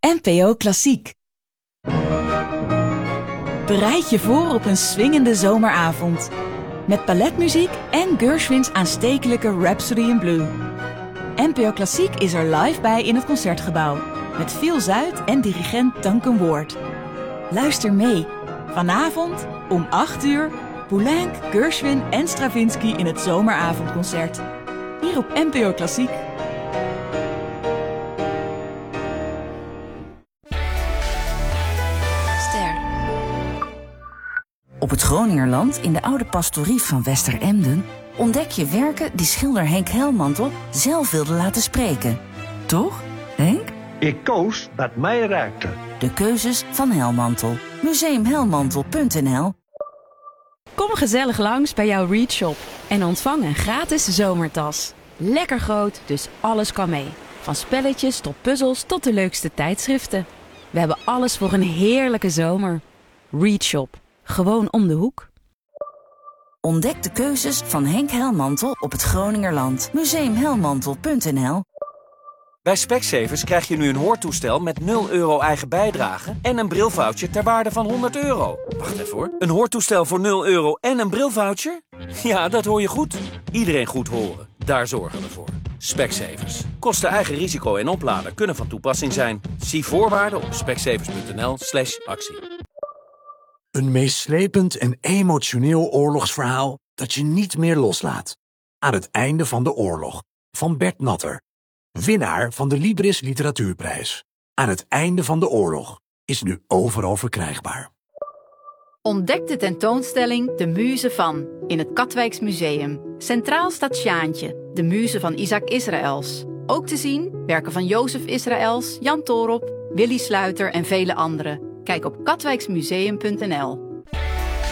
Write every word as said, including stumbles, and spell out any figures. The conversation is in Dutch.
N P O Klassiek. Bereid je voor op een swingende zomeravond. Met balletmuziek en Gershwins aanstekelijke Rhapsody in Blue. N P O Klassiek is er live bij in het Concertgebouw. Met Phil Zuid en dirigent Duncan Ward. Luister mee. Vanavond om acht uur Poulenc, Gershwin en Stravinsky in het zomeravondconcert. Hier op N P O Klassiek. Ster. Op het Groningerland in de oude pastorie van Westeremden ontdek je werken die schilder Henk Helmantel zelf wilde laten spreken. Toch, Henk? Ik koos wat mij raakte. De keuzes van Helmantel. museum helmantel punt n l. Kom gezellig langs bij jouw Read Shop en ontvang een gratis zomertas. Lekker groot, dus alles kan mee. Van spelletjes tot puzzels tot de leukste tijdschriften. We hebben alles voor een heerlijke zomer. Read Shop. Gewoon om de hoek. Ontdek de keuzes van Henk Helmantel op het Groningerland. museum helmantel punt n l. Bij Specsavers krijg je nu een hoortoestel met nul euro eigen bijdrage en een brilvoucher ter waarde van honderd euro. Wacht even hoor. Een hoortoestel voor nul euro en een brilvoucher? Ja, dat hoor je goed. Iedereen goed horen. Daar zorgen we voor. Specsavers. Kosten eigen risico en oplader kunnen van toepassing zijn. Zie voorwaarden op specsavers punt n l slash actie. Een meeslepend en emotioneel oorlogsverhaal dat je niet meer loslaat. Aan het einde van de oorlog. Van Bert Natter. Winnaar van de Libris Literatuurprijs. Aan het einde van de oorlog is nu overal verkrijgbaar. Ontdek de tentoonstelling De Muze van in het Katwijks Museum. Centraal staat Sjaantje, de muze van Isaac Israëls. Ook te zien werken van Jozef Israëls, Jan Toorop, Willy Sluiter en vele anderen. Kijk op katwijksmuseum punt n l.